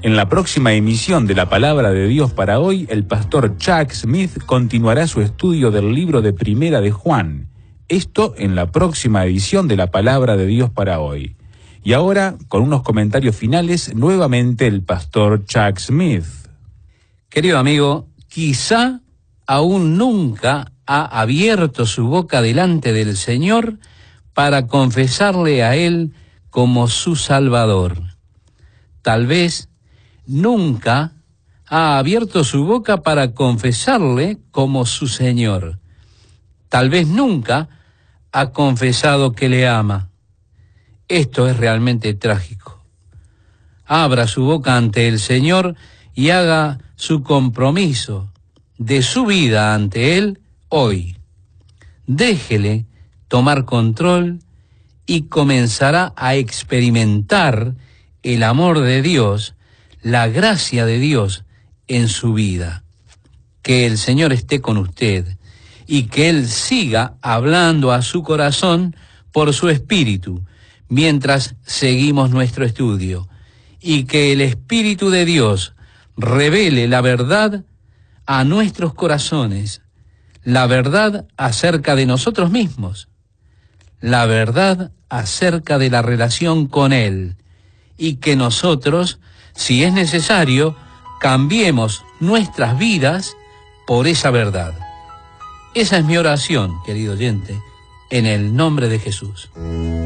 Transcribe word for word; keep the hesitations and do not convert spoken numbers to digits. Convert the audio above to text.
En la próxima emisión de la Palabra de Dios para hoy, el pastor Chuck Smith continuará su estudio del libro de Primera de Juan. Esto en la próxima edición de la Palabra de Dios para hoy. Y ahora, con unos comentarios finales, nuevamente el pastor Chuck Smith. Querido amigo, quizá aún nunca ha abierto su boca delante del Señor para confesarle a Él como su Salvador. Tal vez nunca ha abierto su boca para confesarle como su Señor. Tal vez nunca ha confesado que le ama. Esto es realmente trágico. Abra su boca ante el Señor y haga su compromiso de su vida ante Él hoy. Déjele tomar control y comenzará a experimentar el amor de Dios, la gracia de Dios en su vida. Que el Señor esté con usted y que Él siga hablando a su corazón por su espíritu mientras seguimos nuestro estudio, y que el Espíritu de Dios revele la verdad a nuestros corazones, la verdad acerca de nosotros mismos, la verdad acerca de la relación con Él, y que nosotros, si es necesario, cambiemos nuestras vidas por esa verdad. Esa es mi oración, querido oyente, en el nombre de Jesús.